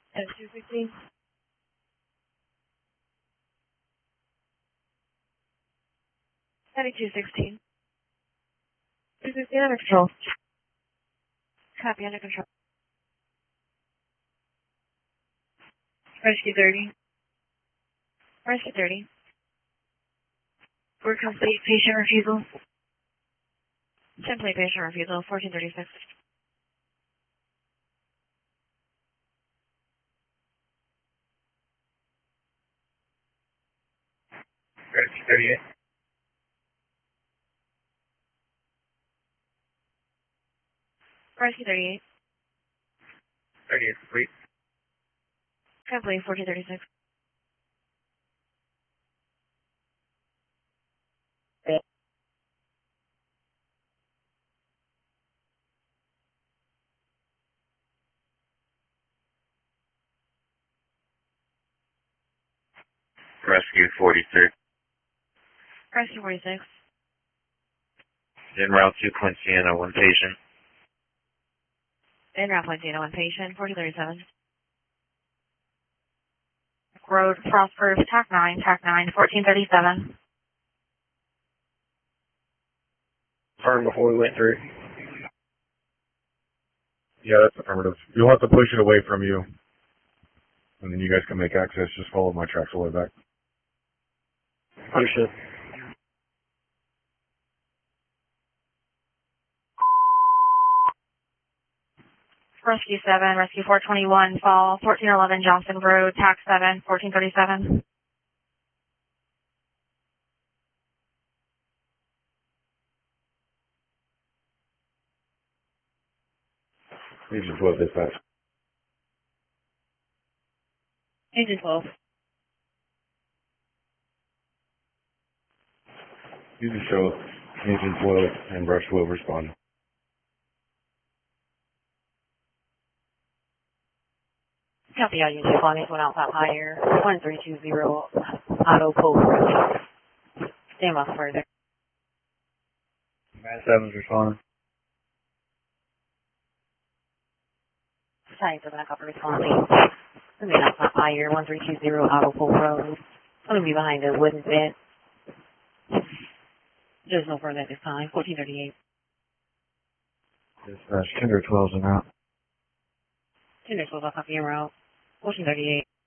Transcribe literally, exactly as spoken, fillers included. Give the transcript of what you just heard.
two sixteen. seventy-two sixteen. two sixteen under control. Copy, under control. Rescue thirty. Rescue thirty. We're complete patient refusal. Simply patient refusal, fourteen thirty-six. Rescue thirty-eight. Rescue thirty-eight. thirty-eight complete. Complete, fourteen thirty-six. Rescue forty-six. Rescue forty-six. En route to Quincy, one patient. En route Poinciana, one patient, fourteen thirty-seven. Road, Frostburg, T A C nine, T A C nine, fourteen thirty-seven. Turn before we went through. Yeah, that's affirmative. You'll have to push it away from you, and then you guys can make access. Just follow my tracks all the way back. Understood. Rescue seven, Rescue four twenty-one, Fall, fourteen eleven Johnson Road, T A C seven, fourteen thirty-seven. Agent twelve dispatch. Agent twelve. You just show up. Agent twelve and Rush will respond. Copy, I usually flying one outside higher, one three two zero, auto pull. Stand by further. Mass seven's responding. Trying for backup responding. Let me outside higher, one three two zero, auto pull road. I'm going to be behind the wooden fence. There's no further at this time, fourteen thirty-eight. Dispatch, Tender twelve's en route. Tender twelve, I'll copy en route, fourteen thirty-eight.